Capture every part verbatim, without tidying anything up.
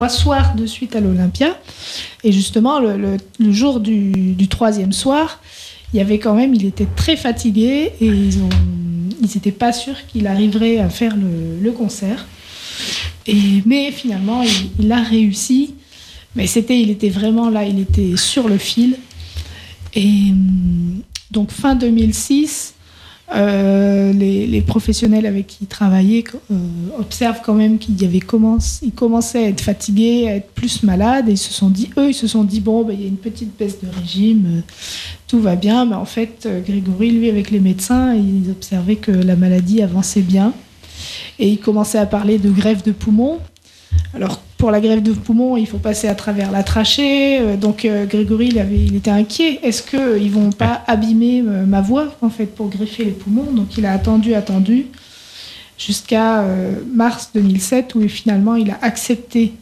trois soirs de suite à l'Olympia. Et justement, le, le, le jour du, du troisième soir, il y avait quand même, il était très fatigué et ils ont, ils n'étaient pas sûrs qu'il arriverait à faire le, le concert. Et, mais finalement, il, il a réussi. Mais c'était, il était vraiment là, il était sur le fil. Et donc fin deux mille six, euh, les, les professionnels avec qui il travaillait euh, observent quand même qu'il y avait commence, il commençait à être fatigué, à être plus malade. Et ils se sont dit, eux, ils se sont dit bon, ben, il y a une petite baisse de régime, euh, tout va bien. Mais en fait, euh, Grégory, lui, avec les médecins, ils observaient que la maladie avançait bien. Et il commençait à parler de greffe de poumon. Alors, pour la greffe de poumon, il faut passer à travers la trachée. Euh, donc, euh, Grégory, il, avait, il était inquiet. Est-ce qu'ils ne vont pas abîmer euh, ma voix, en fait, pour greffer les poumons ? Donc, il a attendu, attendu, jusqu'à euh, mars deux mille sept, où finalement, il a accepté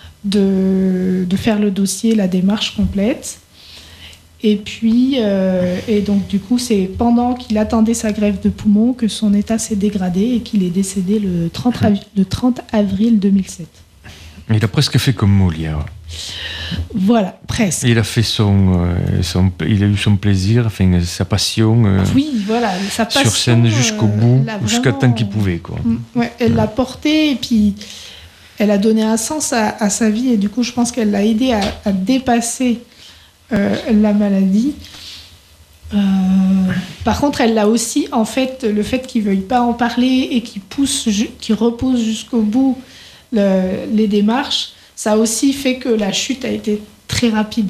de, de faire le dossier, la démarche complète. Et puis, euh, et donc, du coup, c'est pendant qu'il attendait sa greffe de poumon que son état s'est dégradé et qu'il est décédé le trente, le trente avril deux mille sept. Il a presque fait comme Molière. Voilà, presque. Il a fait son, euh, son, il a eu son plaisir, enfin, sa passion. Euh, oui, voilà, sa passion. Sur scène jusqu'au bout, euh, jusqu'à temps qu'il pouvait, quoi. Ouais, elle ouais. l'a porté et puis elle a donné un sens à, à sa vie et du coup, je pense qu'elle l'a aidé à, à dépasser euh, la maladie. Euh, par contre, elle l'a aussi, en fait, le fait qu'il ne veuille pas en parler et qu'il pousse, qu'il repousse jusqu'au bout le, les démarches, ça a aussi fait que la chute a été très rapide.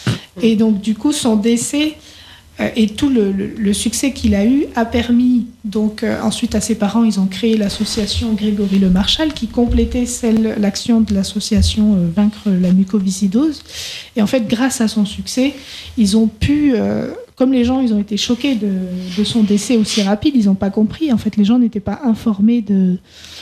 Et donc, du coup, son décès euh, et tout le, le, le succès qu'il a eu a permis, donc, euh, ensuite à ses parents, ils ont créé l'association Grégory Le Marchal qui complétait celle, l'action de l'association euh, Vaincre la mucoviscidose. Et en fait, grâce à son succès, ils ont pu... Euh, Comme les gens, ils ont été choqués de, de son décès aussi rapide, ils n'ont pas compris. En fait, les gens n'étaient pas informés de,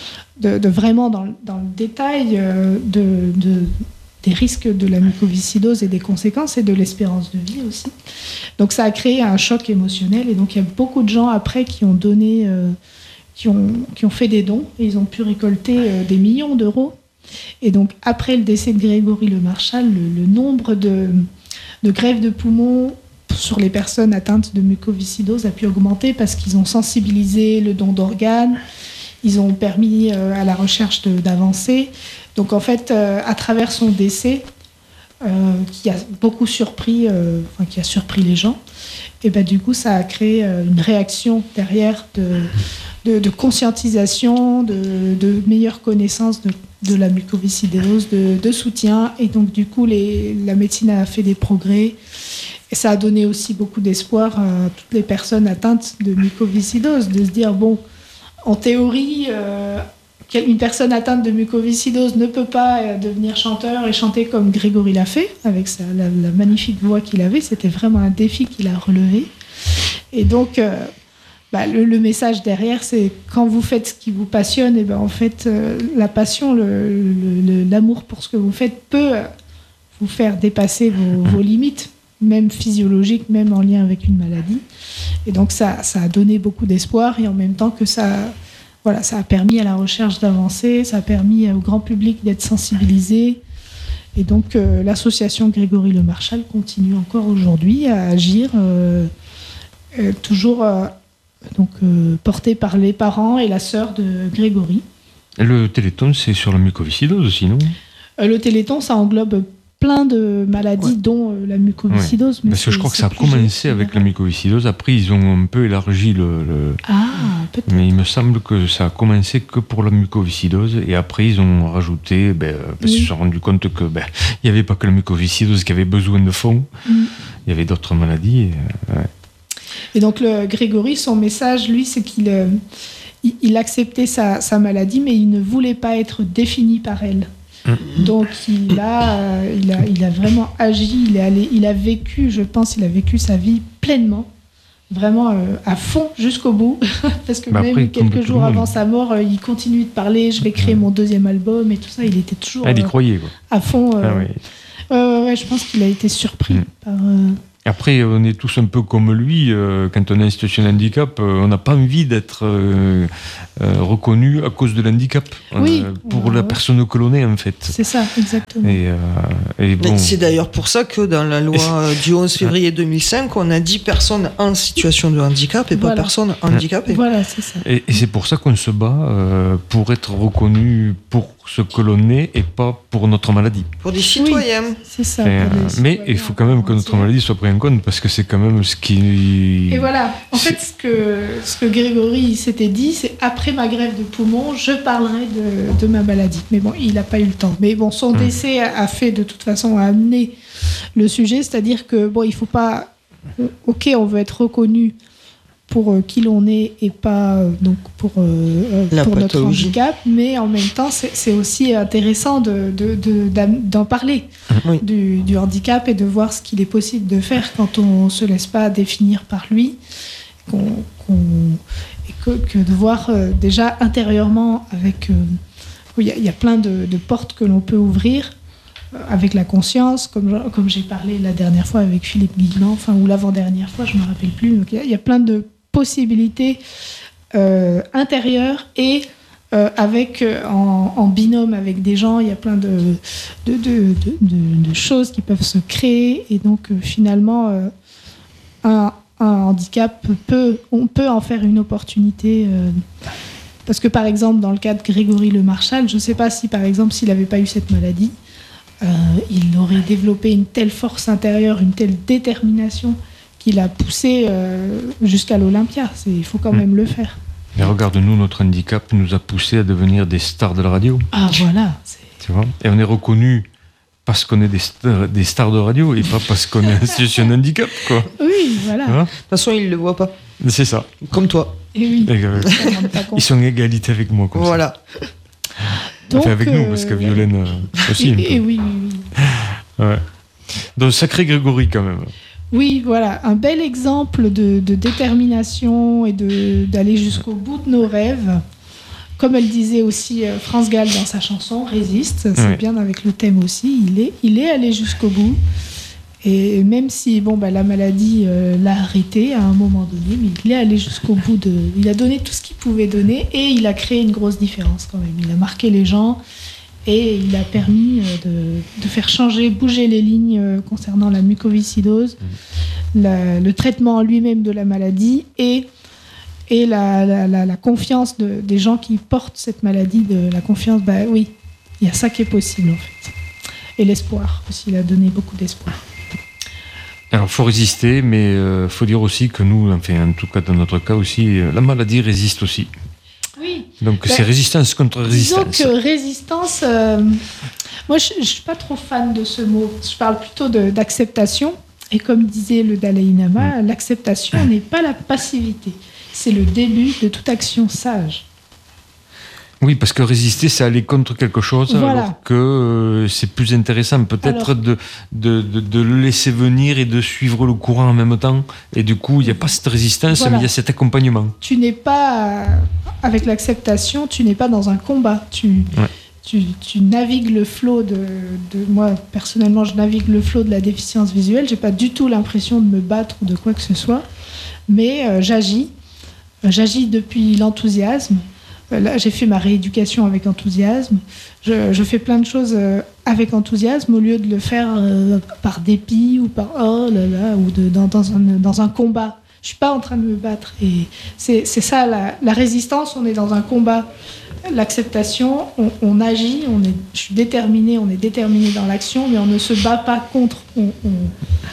de, de vraiment dans, dans le détail de, de, des risques de la mucoviscidose et des conséquences et de l'espérance de vie aussi. Donc, ça a créé un choc émotionnel. Et donc, il y a beaucoup de gens après qui ont donné, euh, qui ont, qui ont fait des dons et ils ont pu récolter euh, des millions d'euros. Et donc, après le décès de Grégory Le Marchal, le, le nombre de, de greffes de poumons sur les personnes atteintes de mucoviscidose a pu augmenter parce qu'ils ont sensibilisé le don d'organes, ils ont permis euh, à la recherche de, d'avancer. Donc en fait, euh, à travers son décès, euh, qui a beaucoup surpris, euh, enfin, qui a surpris les gens, et ben du coup ça a créé euh, une réaction derrière de, de, de conscientisation, de, de meilleure connaissance de, de la mucoviscidose, de, de soutien, et donc du coup les, la médecine a fait des progrès. Et ça a donné aussi beaucoup d'espoir à toutes les personnes atteintes de mucoviscidose, de se dire, bon, en théorie, euh, une personne atteinte de mucoviscidose ne peut pas euh, devenir chanteur et chanter comme Grégory l'a fait, avec sa, la, la magnifique voix qu'il avait. C'était vraiment un défi qu'il a relevé. Et donc, euh, bah, le, le message derrière, c'est quand vous faites ce qui vous passionne, et ben, en fait, euh, la passion, le, le, le, l'amour pour ce que vous faites peut vous faire dépasser vos, vos limites, même physiologique, même en lien avec une maladie. Et donc ça, ça a donné beaucoup d'espoir et en même temps que ça, voilà, ça a permis à la recherche d'avancer, ça a permis au grand public d'être sensibilisé. Et donc euh, l'association Grégory Le Marchal continue encore aujourd'hui à agir, euh, euh, toujours euh, donc, euh, portée par les parents et la sœur de Grégory. Et le Téléthon, c'est sur la mucoviscidose aussi, non ? euh, Le Téléthon, ça englobe plein de maladies, ouais. dont euh, la mucoviscidose. Ouais. Mais Parce que je crois que ça a commencé avec la mucoviscidose. Après, ils ont un peu élargi le, le... Ah, peut-être. Mais il me semble que ça a commencé que pour la mucoviscidose. Et après, ils ont rajouté... Ben, parce qu'ils oui. se sont rendus compte qu'il ben, n'y avait pas que la mucoviscidose qui avait besoin de fonds. Mm. Il y avait d'autres maladies. Et, ouais. et donc, le Grégory, son message, lui, c'est qu'il euh, il, il acceptait sa, sa maladie, mais il ne voulait pas être défini par elle. Donc il a, euh, il a, il a vraiment agi, il est allé, il a vécu, je pense, il a vécu sa vie pleinement, vraiment euh, à fond jusqu'au bout, parce que bah même après, quelques jours avant sa mort, euh, il continue de parler, je vais créer mon deuxième album et tout ça, il était toujours Elle y croyait, quoi. à fond. Euh, ah, oui. ouais, ouais, ouais, je pense qu'il a été surpris mmh. par. Euh, Après, on est tous un peu comme lui. Euh, quand on est en situation de handicap, euh, on n'a pas envie d'être euh, euh, reconnu à cause de l'handicap. Oui. Euh, pour ouais, la ouais. personne que l'on est, en fait. C'est ça, exactement. Et, euh, et bon. Mais c'est d'ailleurs pour ça que dans la loi euh, du onze février deux mille cinq, on a dit personne en situation de handicap et Voilà. pas personne handicapée. Voilà, c'est ça. Et, et c'est pour ça qu'on se bat euh, pour être reconnu pour ce que l'on est et pas pour notre maladie. Pour des citoyens. Oui, c'est ça. Et, pour euh, les mais citoyens il faut quand même que notre entiers. maladie soit prise en compte parce que c'est quand même ce qui. Et voilà, en C'est- fait, ce que, ce que Grégory s'était dit, c'est après ma greffe de poumon, je parlerai de, de ma maladie. Mais bon, il n'a pas eu le temps. Mais bon, son Mmh. décès a, a fait de toute façon, a amené le sujet, c'est-à-dire que bon, il faut pas. Ok, on veut être reconnu pour euh, qui l'on est et pas euh, donc pour, euh, La pour notre pathologie. handicap, mais en même temps, c'est, c'est aussi intéressant de, de, de- d'am- d'en parler Oui. du, du handicap et de voir ce qu'il est possible de faire quand on ne se laisse pas définir par lui, qu'on, qu'on- et que, que de voir euh, déjà intérieurement avec... euh, il y, a- il y a plein de, de portes que l'on peut ouvrir euh, avec la conscience, comme, je- comme j'ai parlé la dernière fois avec Philippe Guignan, enfin, ou l'avant-dernière fois, je ne me rappelle plus. Donc, il y a- il y, a plein de possibilités euh, intérieures et euh, avec, euh, en, en binôme avec des gens, il y a plein de, de, de, de, de- de choses qui peuvent se créer. Et donc, euh, finalement, euh, un, un handicap peut, on peut en faire une opportunité. euh, parce que, par exemple, dans le cas de Grégory Le Marchal, je ne sais pas si, par exemple, s'il n'avait pas eu cette maladie, euh, il aurait développé une telle force intérieure, une telle détermination qu'il a poussé euh, jusqu'à l'Olympia. C'est, il faut quand même le faire. Mais regarde-nous, notre handicap nous a poussé à devenir des stars de la radio. Ah, voilà. C'est... Tu vois, et on est reconnu parce qu'on est des stars, des stars de radio et pas parce qu'on est en situation de handicap, quoi. Oui, voilà. Tu vois. De toute façon, ils ne le voient pas. C'est ça. Comme toi. Et oui, Et, euh, on s'en rend pas compte. ils sont en égalité avec moi, comme Voilà. ça. Donc, Enfin, avec nous, euh, parce que Violaine euh, aussi. Et, un peu. et oui, oui, oui. Ouais. Donc, sacré Grégory, quand même. Oui, voilà, un bel exemple de, de détermination et de, d'aller jusqu'au bout de nos rêves. Comme elle disait aussi euh, France Gall dans sa chanson Résiste, c'est Ouais. bien avec le thème aussi, il est, il est allé jusqu'au bout. Et même si bon, bah, la maladie euh, l'a arrêté à un moment donné, mais il est allé jusqu'au bout de... Il a donné tout ce qu'il pouvait donner et il a créé une grosse différence quand même. Il a marqué les gens et il a permis euh, de, de faire changer, bouger les lignes euh, concernant la mucoviscidose, la- le traitement en lui-même de la maladie et, et la, la- la- la confiance de- des gens qui portent cette maladie, de la confiance, bah oui, il y a ça qui est possible en fait. Et l'espoir aussi, il a donné beaucoup d'espoir. Alors, il faut résister, mais il euh, faut dire aussi que nous, enfin, en tout cas dans notre cas aussi, euh, la maladie résiste aussi. Oui. Donc, Ben, c'est résistance contre Disons résistance. que résistance, euh, moi je ne suis pas trop fan de ce mot. Je parle plutôt de- d'acceptation. Et comme disait le Dalai Lama, l'acceptation n'est pas la passivité. C'est le début de toute action sage. Oui, parce que résister, c'est aller contre quelque chose, Voilà. alors que euh, c'est plus intéressant peut-être Alors- de, de, de, de le laisser venir et de suivre le courant en même temps. Et du coup, il n'y a pas cette résistance, Voilà. mais il y a cet accompagnement. Tu n'es pas, avec l'acceptation, tu n'es pas dans un combat. Tu, Ouais. tu, tu navigues le flot de, de... Moi, personnellement, je navigue le flot de la déficience visuelle. Je n'ai pas du tout l'impression de me battre ou de quoi que ce soit. Mais euh, j'agis. Euh, J'agis depuis l'enthousiasme. Euh, Là, j'ai fait ma rééducation avec enthousiasme. Je, je fais plein de choses euh, avec enthousiasme au lieu de le faire euh, par dépit ou par oh là là ou de, dans, dans, un, dans un combat. Je suis pas en train de me battre. Et c'est, c'est ça la, la résistance. On est dans un combat. L'acceptation, on, on agit. On est, je suis déterminée. On est déterminé dans l'action, mais on ne se bat pas contre. On, on-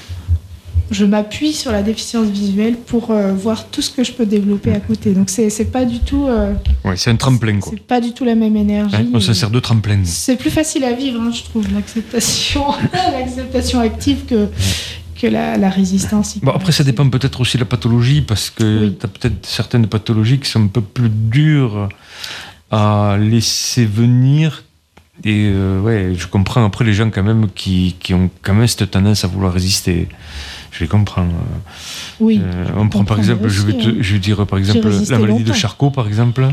je m'appuie sur la déficience visuelle pour euh, voir tout ce que je peux développer à côté. Donc c'est, c'est pas du tout. euh, Ouais, c'est un tremplin, quoi. c'est pas du tout la même énergie. Hein, on se sert de tremplin. C'est plus facile à vivre, hein, je trouve, l'acceptation, l'acceptation active que, que la, la résistance. Bon, après, ça dépend peut-être aussi de la pathologie, parce que Oui. tu as peut-être certaines pathologies qui sont un peu plus dures à laisser venir. Et euh, ouais, je comprends après les gens quand même qui, qui ont quand même cette tendance à vouloir résister. Je les comprends. Oui. Euh, on prend par comprend exemple, je vais, aussi, te, hein. je vais dire par exemple résisté la maladie longtemps. de Charcot par exemple.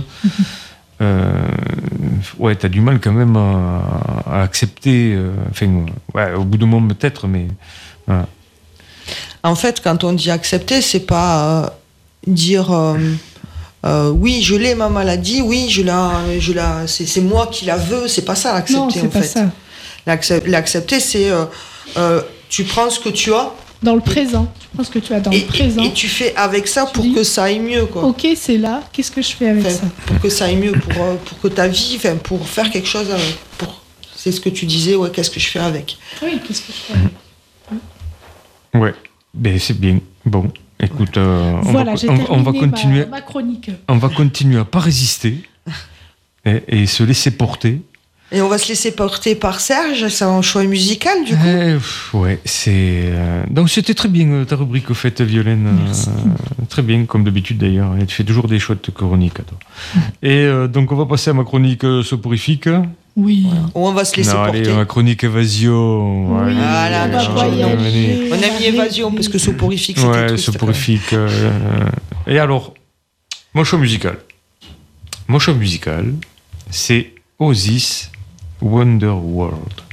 euh, ouais, t'as du mal quand même à, à accepter. euh, Enfin, ouais, au bout d'un moment peut-être, mais voilà. En fait, quand on dit accepter, c'est pas euh, dire euh, euh, oui, je l'ai ma maladie, oui, je la, je la, c'est, c'est moi qui la veux. C'est pas ça l'accepter. Non, c'est en pas fait. ça. L'accepter, l'accepter c'est euh, euh, tu prends ce que tu as. Dans le présent. Tu prends ce que tu as dans et, le présent. Et, et tu fais avec ça tu pour dis, que ça aille mieux, quoi. Ok, c'est là. Qu'est-ce que je fais avec enfin, ça? Pour que ça aille mieux, pour, pour que ta vie, enfin, pour faire quelque chose avec. Pour, c'est ce que tu disais, ouais, qu'est-ce que je fais avec? Oui, qu'est-ce que je fais avec? Ouais, ben, c'est bien. Bon, écoute, euh, voilà, on, j'ai va, on, on va continuer. ma, ma chronique. On va continuer à pas résister et, et se laisser porter. Et on va se laisser porter par Serge, c'est un choix musical du coup. Euh, ouais, c'est euh... donc c'était très bien euh, ta rubrique au fait, Violaine. Euh, très bien, comme d'habitude d'ailleurs. Et tu fais toujours des chouettes chroniques à toi. Et euh, donc on va passer à ma chronique euh, soporifique. Oui. Voilà. On va se laisser non, porter. Allez, ma chronique évasion. Oui, voilà, on va voyager. On a mis évasion parce que soporifique c'était ouais, triste. soporifique. Euh, et alors, mon choix musical. Mon choix musical, c'est Oasis Wonder World.